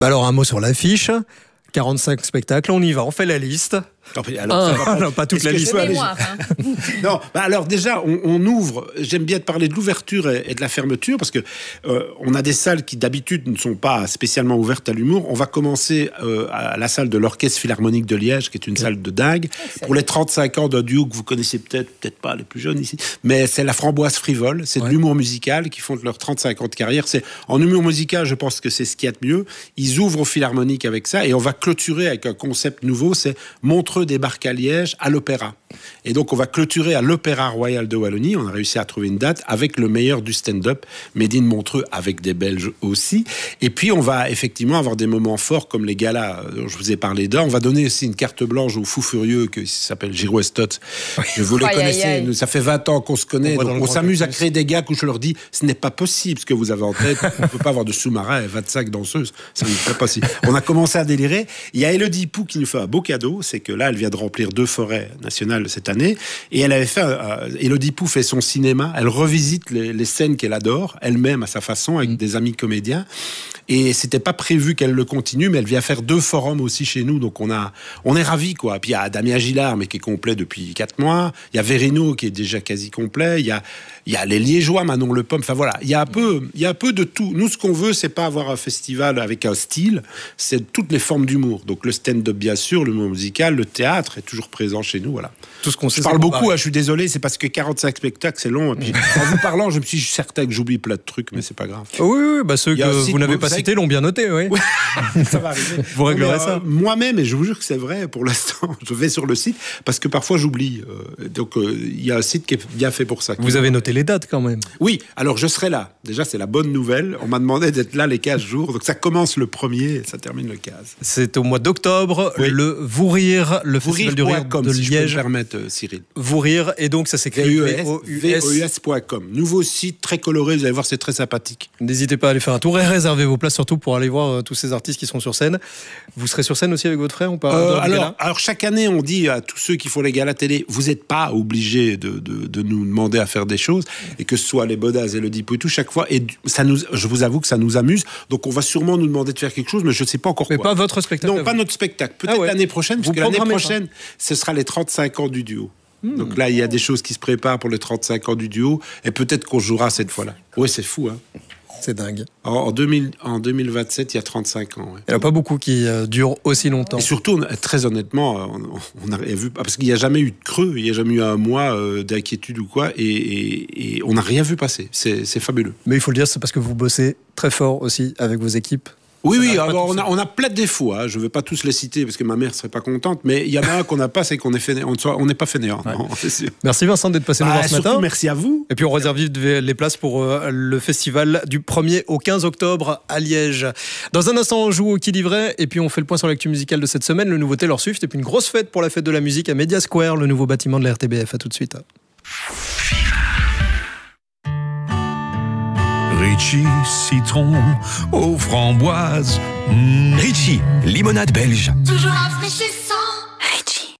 Alors un mot sur l'affiche. 45 spectacles, on y va, on fait la liste. Alors, pas toute la liste. Non, alors déjà, on ouvre. J'aime bien te parler de l'ouverture et de la fermeture parce que on a des salles qui d'habitude ne sont pas spécialement ouvertes à l'humour. On va commencer à la salle de l'Orchestre Philharmonique de Liège, qui est une salle de dingue. Pour les 35 ans d'un duo que vous connaissez peut-être pas les plus jeunes ici, mais c'est la Framboise Frivole. C'est de l'humour musical qui font leurs 35 ans de carrière. C'est en humour musical, je pense que c'est ce qu'il y a de mieux. Ils ouvrent au Philharmonique avec ça et on va clôturer avec un concept nouveau. C'est Montreux débarque à Liège à l'Opéra. Et donc, on va clôturer à l'Opéra Royal de Wallonie. On a réussi à trouver une date avec le meilleur du stand-up, Made in Montreux, avec des Belges aussi. Et puis, on va effectivement avoir des moments forts comme les galas dont je vous ai parlé d'un. On va donner aussi une carte blanche au fou furieux qui s'appelle Giro Estot. Vous le connaissez. Ça fait 20 ans qu'on se connaît. On s'amuse à créer des gags où je leur dis ce n'est pas possible ce que vous avez en tête. On ne peut pas avoir de sous-marin et 25 danseuses. Ça n'est pas possible. On a commencé à délirer. Il y a Élodie Pou qui nous fait un beau cadeau. C'est que là, elle vient de remplir 2 forêts nationales cette année. Et elle avait fait... Élodie Pou fait son cinéma. Elle revisite les scènes qu'elle adore, elle-même à sa façon, avec des amis comédiens. Et c'était pas prévu qu'elle le continue, mais elle vient faire 2 forums aussi chez nous. Donc on est ravis, quoi. Puis il y a Damien Gillard, mais qui est complet depuis 4 mois. Il y a Verino, qui est déjà quasi complet. Il y a les Liégeois, Manon Le Pomme. Enfin voilà, il y a un peu de tout. Nous, ce qu'on veut, c'est pas avoir un festival avec un style, c'est toutes les formes d'humour. Donc le stand-up, bien sûr, l'humour musical, le théâtre est toujours présent chez nous, voilà. Tout ce qu'on sait, je parle beaucoup, je suis désolé, c'est parce que 45 spectacles, c'est long. Et puis, en vous parlant, je me suis certain que j'oublie plein de trucs, mais c'est pas grave. Oui, ceux que vous n'avez pas cités l'ont bien noté, oui. Ça va arriver. Vous réglerez ça. Moi-même, et je vous jure que c'est vrai, pour l'instant, je vais sur le site, parce que parfois j'oublie. Donc, il y a un site qui est bien fait pour ça. Vous avez noté les dates quand même. Oui, alors je serai là. Déjà, c'est la bonne nouvelle. On m'a demandé d'être là les 15 jours. Donc, ça commence le 1er et ça termine le 15. C'est au mois d'octobre, le Vous Rire, le Festival du Rire de si Liège. Je peux me permettre, Cyril. Vous Rire, et donc ça s'écrit VES.com. Nouveau site très coloré, vous allez voir, c'est très sympathique. N'hésitez pas à aller faire un tour et réservez vos places surtout pour aller voir tous ces artistes qui seront sur scène. Vous serez sur scène aussi avec votre frère ou pas alors chaque année, on dit à tous ceux qui font les galas télé, vous n'êtes pas obligés de nous demander à faire des choses, et que ce soit les Bodaz et le Dipou et tout, chaque fois, et je vous avoue que ça nous amuse, donc on va sûrement nous demander de faire quelque chose, mais je ne sais pas encore quoi. Mais pas votre spectacle? Non, pas notre spectacle. Peut-être l'année prochaine, parce que l'année prochaine, ce sera les 35 ans du duo. Donc là, il y a des choses qui se préparent pour les 35 ans du duo, et peut-être qu'on jouera cette fois-là. Oui, c'est fou, hein. C'est dingue. En 2027, il y a 35 ans. Ouais. Il n'y en a pas beaucoup qui durent aussi longtemps. Et surtout, très honnêtement, on a rien vu, parce qu'il n'y a jamais eu de creux, il n'y a jamais eu un mois d'inquiétude ou quoi, et on n'a rien vu passer. C'est fabuleux. Mais il faut le dire, c'est parce que vous bossez très fort aussi avec vos équipes. Oui, alors on a plein de défauts. Hein. Je ne vais pas tous les citer parce que ma mère ne serait pas contente, mais il y en a un qu'on n'a pas, c'est qu'on est fainéant. On n'est pas fainéant. Ouais. Non, c'est sûr. Merci Vincent d'être passé nous voir ce matin. Merci à vous. Et puis on réserve vite les places pour le festival du 1er au 15 octobre à Liège. Dans un instant, on joue au qui dit vrai et puis on fait le point sur l'actu musicale de cette semaine, le nouveau Taylor Swift et puis une grosse fête pour la fête de la musique à Media Square, le nouveau bâtiment de la RTBF. À tout de suite. Ritchie, citron aux framboises. Ritchie, limonade belge. Toujours rafraîchissant. Ritchie.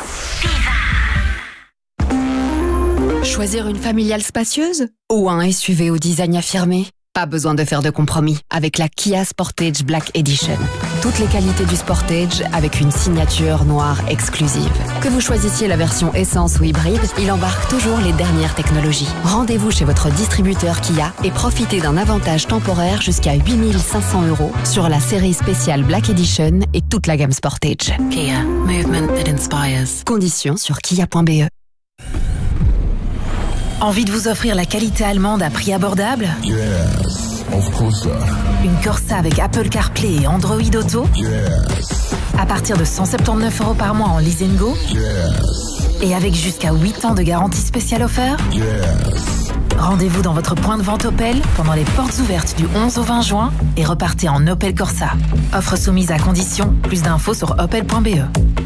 Choisir une familiale spacieuse ou un SUV au design affirmé? Pas besoin de faire de compromis avec la Kia Sportage Black Edition. Toutes les qualités du Sportage avec une signature noire exclusive. Que vous choisissiez la version essence ou hybride, il embarque toujours les dernières technologies. Rendez-vous chez votre distributeur Kia et profitez d'un avantage temporaire jusqu'à 8 500 € sur la série spéciale Black Edition et toute la gamme Sportage. Kia, movement that inspires. Conditions sur kia.be. Envie de vous offrir la qualité allemande à prix abordable? Yes, of course. Une Corsa avec Apple CarPlay et Android Auto? Yes, À partir de 179 € par mois en lease and go? yes, Et avec jusqu'à 8 ans de garantie spéciale offerte? yes. Rendez-vous dans votre point de vente Opel pendant les portes ouvertes du 11 au 20 juin et repartez en Opel Corsa. Offre soumise à condition. Plus d'infos sur opel.be.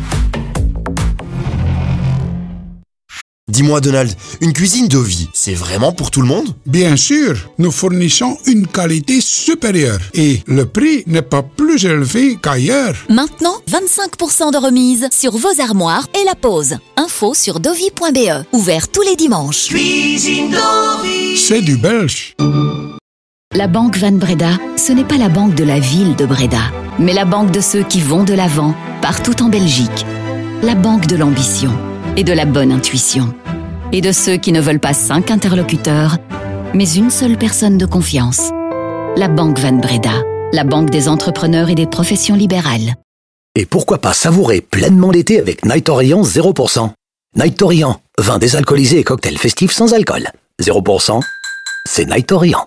Dis-moi Donald, une cuisine de vie, c'est vraiment pour tout le monde? Bien sûr, nous fournissons une qualité supérieure et le prix n'est pas plus élevé qu'ailleurs. Maintenant, 25% de remise sur vos armoires et la pose. Info sur dovi.be. Ouvert tous les dimanches. Cuisine Dovi. C'est du belge. La banque Van Breda, ce n'est pas la banque de la ville de Breda, mais la banque de ceux qui vont de l'avant, partout en Belgique. La banque de l'ambition et de la bonne intuition. Et de ceux qui ne veulent pas 5 interlocuteurs, mais une seule personne de confiance. La banque Van Breda, la banque des entrepreneurs et des professions libérales. Et pourquoi pas savourer pleinement l'été avec Night Orient 0%. Night Orient, vin désalcoolisé et cocktail festif sans alcool. 0%, c'est Night Orient.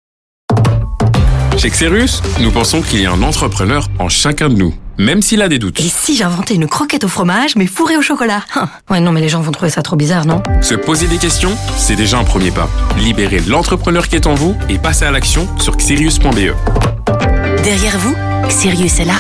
Chez Xerus, nous pensons qu'il y a un entrepreneur en chacun de nous, même s'il a des doutes. Et si j'inventais une croquette au fromage, mais fourrée au chocolat? Ouais, non, mais les gens vont trouver ça trop bizarre, non? Se poser des questions, c'est déjà un premier pas. Libérez l'entrepreneur qui est en vous et passez à l'action sur xerius.be. Derrière vous, Xerius est là.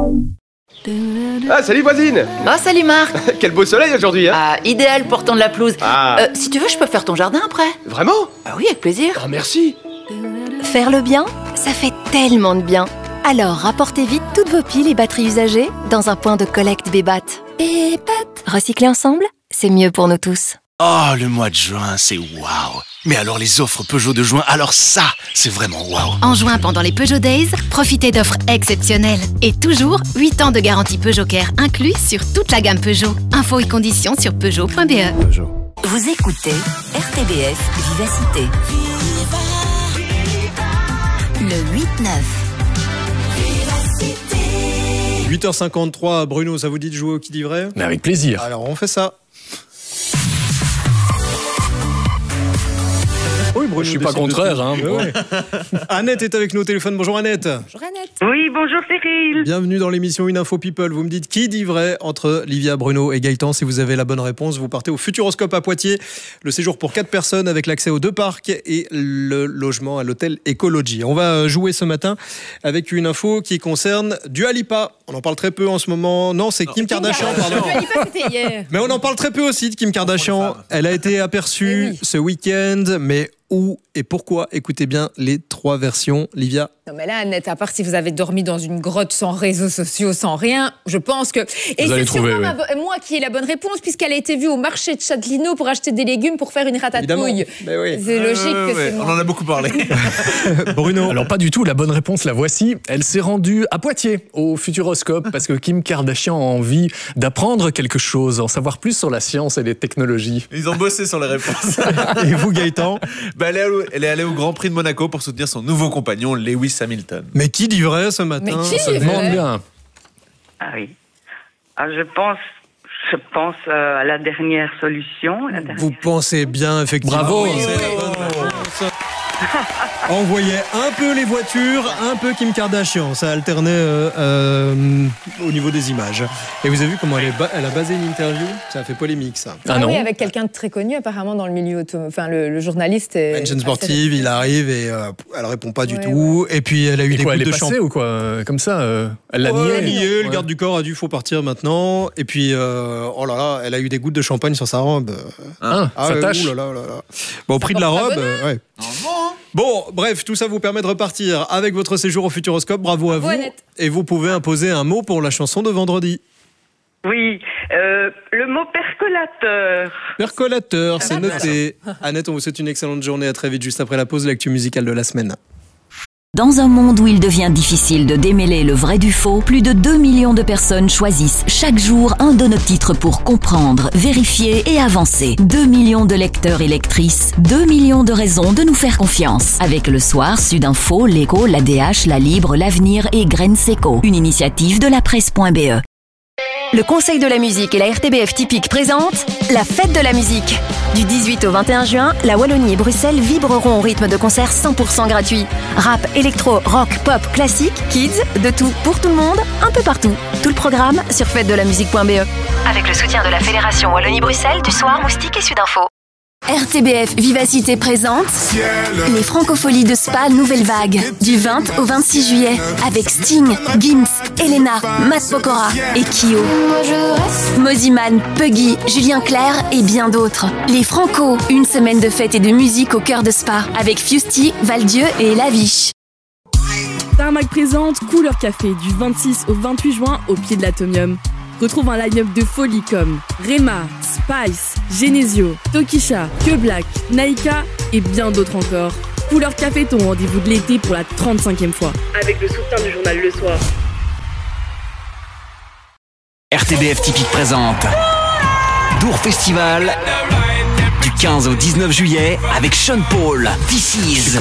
Ah, salut voisine! Ah, salut Marc! Quel beau soleil aujourd'hui, hein? Ah, idéal pour tendre la pelouse. Ah. Si tu veux, je peux faire ton jardin après. Vraiment? Ah oui, avec plaisir. Ah, merci! Faire le bien, ça fait tellement de bien. Alors, rapportez vite toutes vos piles et batteries usagées dans un point de collecte Bébat. Bébat. Recycler ensemble, c'est mieux pour nous tous. Oh, le mois de juin, c'est waouh! Mais alors les offres Peugeot de juin, alors ça, c'est vraiment waouh! En juin, pendant les Peugeot Days, profitez d'offres exceptionnelles. Et toujours, 8 ans de garantie Peugeot Care inclus sur toute la gamme Peugeot. Infos et conditions sur Peugeot.be. Vous écoutez RTBF Vivacité. Le 8-9. 8h53, Bruno, ça vous dit de jouer au qui dit vrai? Mais avec plaisir. Alors on fait ça. Oui, Bruno, je suis pas contraire. Hein, ouais. Annette est avec nous au téléphone. Bonjour Annette. Bonjour Annette. Oui, bonjour Cyril. Bienvenue dans l'émission Une Info People. Vous me dites qui dit vrai entre Livia, Bruno et Gaëtan. Si vous avez la bonne réponse, vous partez au Futuroscope à Poitiers. Le séjour pour 4 personnes avec l'accès aux 2 parcs et le logement à l'hôtel Ecology. On va jouer ce matin avec une info qui concerne Dua Lipa. On en parle très peu en ce moment. Non, c'est Kim Kardashian. Pardon. Dua Lipa, c'était hier. Mais on en parle très peu aussi de Kim Kardashian. Elle a été aperçue ce week-end, mais où et pourquoi? Écoutez bien les 3 versions, Livia. Non mais là, Annette, à part si vous avez dormi dans une grotte sans réseaux sociaux, sans rien, je pense que... Et vous allez trouver, oui. Moi qui ai la bonne réponse, puisqu'elle a été vue au marché de Châtelineau pour acheter des légumes pour faire une ratatouille. Oui. C'est logique que c'est moi. On en a beaucoup parlé. Bruno. Alors pas du tout, la bonne réponse, la voici. Elle s'est rendue à Poitiers, au Futuroscope, parce que Kim Kardashian a envie d'apprendre quelque chose, en savoir plus sur la science et les technologies. Ils ont bossé sur les réponses. Et vous, Gaëtan? Elle est allée au Grand Prix de Monaco pour soutenir son nouveau compagnon, Lewis Hamilton. Mais qui dit vrai ce matin? Mais qui Ça demande bien. Ah oui. Je pense à la dernière solution. Vous pensez bien, effectivement. Bravo. Oui, c'est la bonne réponse. On voyait un peu les voitures, un peu Kim Kardashian. Ça alternait au niveau des images. Et vous avez vu comment elle a basé une interview? Ça a fait polémique, ça. Ah non. Oui, avec quelqu'un de très connu apparemment dans le milieu enfin le journaliste. Une chaîne sportive, il arrive et elle répond pas du tout. Et puis elle a eu des gouttes de champagne. Elle est passée ou quoi? Comme ça, elle l'a nié. Le garde du corps a dit faut partir maintenant. Et puis oh là là, elle a eu des gouttes de champagne sur sa robe. Ça tâche. Bon, au prix de la robe, ouais. Bon, bref, tout ça vous permet de repartir avec votre séjour au Futuroscope. Bravo à vous. Annette. Et vous pouvez imposer un mot pour la chanson de vendredi. Oui, le mot percolateur. Percolateur, c'est noté. Annette, on vous souhaite une excellente journée. À très vite, juste après la pause, l'actu musicale de la semaine. Dans un monde où il devient difficile de démêler le vrai du faux, plus de 2 millions de personnes choisissent chaque jour un de nos titres pour comprendre, vérifier et avancer. 2 millions de lecteurs et lectrices, 2 millions de raisons de nous faire confiance. Avec Le Soir, Sudinfo, L'Écho, l'ADH, La Libre, L'Avenir et Graines Seco. Une initiative de la presse.be. Le Conseil de la musique et la RTBF Typique présentent la fête de la musique. Du 18 au 21 juin, la Wallonie et Bruxelles vibreront au rythme de concerts 100% gratuits. Rap, électro, rock, pop, classique, kids, de tout pour tout le monde, un peu partout. Tout le programme sur fêtedelamusique.be. Avec le soutien de la Fédération Wallonie-Bruxelles, du Soir, Moustique et Sudinfo. RTBF Vivacité présente les Francopholies de Spa Nouvelle Vague du 20 au 26 juillet avec Sting, Gims, Elena, Matt Pokora et Kyo. Moziman, Puggy, Julien Clerc et bien d'autres. Les Franco, une semaine de fête et de musique au cœur de Spa avec Fusty, Valdieu et Laviche. Tarmac présente Couleur Café du 26 au 28 juin au pied de l'Atomium. Retrouve un line-up de folie comme Rema, Spice, Genesio, Tokisha, Que Black, Naika et bien d'autres encore. Couleur Café, ton rendez-vous de l'été pour la 35e fois. Avec le soutien du journal Le Soir. RTBF Typique présente Dour Festival du 15 au 19 juillet avec Sean Paul, This Is.